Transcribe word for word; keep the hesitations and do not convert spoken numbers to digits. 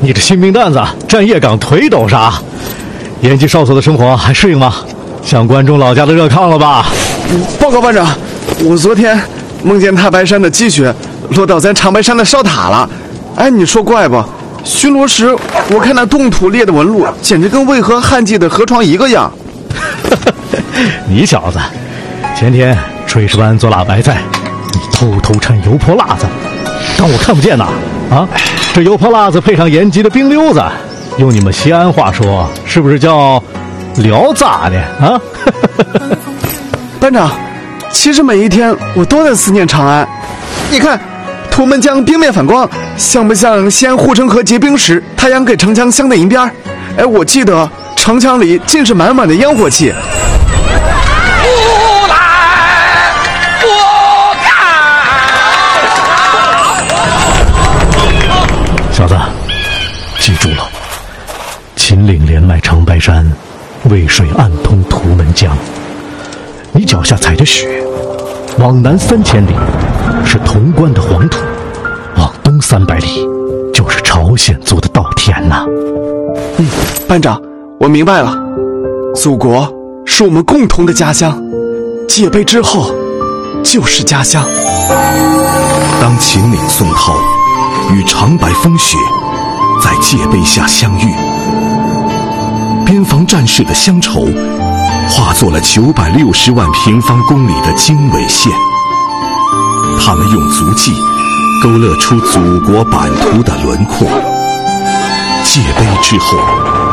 你这新兵蛋子站夜岗腿抖啥？延吉哨所的生活还适应吗？想关中老家的热炕了吧？ 报告班长，我昨天梦见太白山的积雪落到咱长白山的哨塔了。哎，你说怪不？巡逻时我看那冻土裂的纹路，简直跟渭河旱季的河床一个样。 你小子，前天炊事班做辣白菜，你偷偷掺油泼辣子，当我看不见呐？啊，这油泼辣子配上延吉的冰溜子，用你们西安话说，是不是叫聊咋的啊？ 班长，其实每一天我都在思念长安。你看，图们江冰面反光，像不像西安护城河结冰时太阳给城墙镶的银边？哎，我记得城墙里尽是满满的烟火气。 不来不敢！ 小子，记住了，秦岭连脉长白山，渭水暗通图们江。你脚下踩着雪，往南三千里是潼关的黄土，往东三百里就是朝鲜族的稻田呐。 嗯，班长，我明白了，祖国是我们共同的家乡，戒备之后就是家乡。 当秦岭宋涛与长白风雪在戒备下相遇，边防战士的乡愁化作了九百六十万平方公里的经纬线。他们用足迹勾勒出祖国版图的轮廓。戒备之后